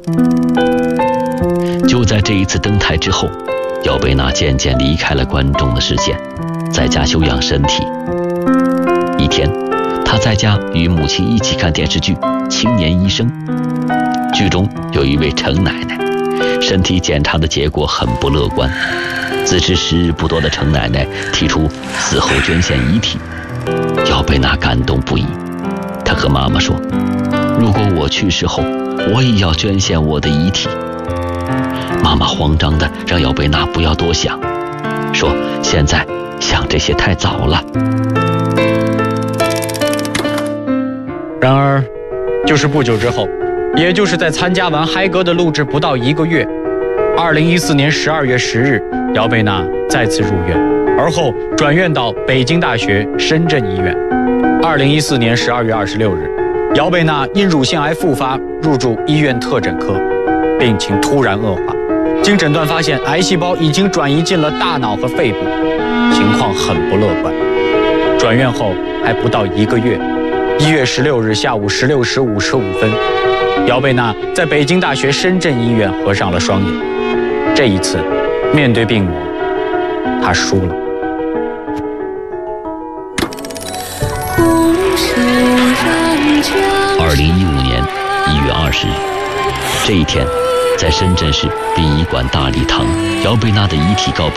就在这一次登台之后，姚贝娜渐渐离开了观众的视线，在家休养身体。一天，她在家与母亲一起看电视剧《青年医生》，剧中有一位程奶奶，身体检查的结果很不乐观。自知时日不多的程奶奶提出死后捐献遗体，姚贝娜感动不已。她和妈妈说，如果我去世后，我也要捐献我的遗体。妈妈慌张地让姚贝娜不要多想，说现在想这些太早了。 然而，就是不久之后，也就是在参加完《嗨歌》的录制不到1个月，2014年12月10日，姚贝娜再次入院，而后转院到北京大学深圳医院。2014年12月26日，姚贝娜因乳腺癌复发入住医院特诊科，病情突然恶化，经诊断发现癌细胞已经转移进了大脑和肺部，情况很不乐观。转院后还不到1个月，1月16日下午16时55分，姚贝娜在北京大学深圳医院合上了双眼。这一次，面对病魔，她输了。 2015年1月20日，这一天，在深圳市殡仪馆大礼堂，姚贝娜的遗体告别